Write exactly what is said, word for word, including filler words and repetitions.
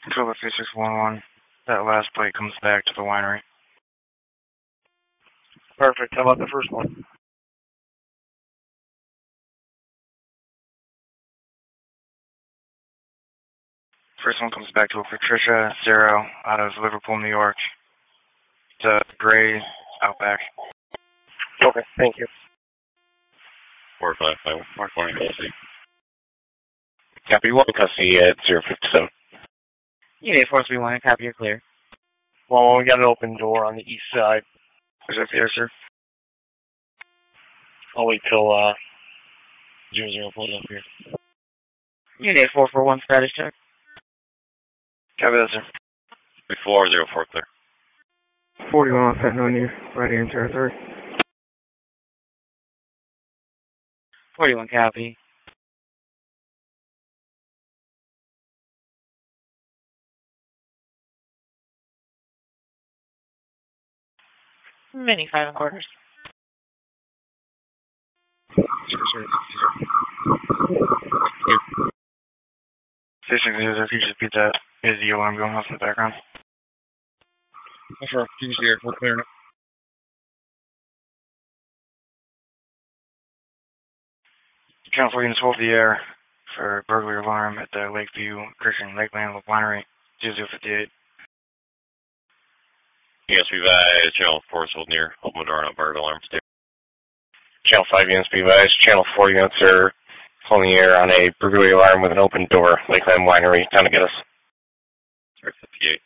Controller three six one one. That last plate comes back to the winery. Perfect. How about the first one? First one comes back to a Patricia Zero out of Liverpool, New York. It's a gray Outback. Okay, thank you. four five five, Mark one custody. Copy one custody at zero fifty-seven. Unit four three one, copy, you're clear. Well, we got an open door on the east side. Is that there, sir? I'll wait till uh, zero zero pulls up here. Unit four four one, status check. Copy that, sir. Before zero four clear. forty-one off that no near right here in territory. forty-one, copy. Mini five and quarters. Station user, if you just beat that, is the alarm going off in the background? That's right. Q C airport clear. Channel four units hold the air for burglary alarm at the Lakeview Christian Lakeland Winery, zero zero fifty-eight. Yes, we've uh, channel four is holding near. Open the door on a burglar alarm. Stay. Channel five units be advised. Channel four units are holding the air on a burglary alarm with an open door. Lakeland Winery, down to get us. fifty-eight.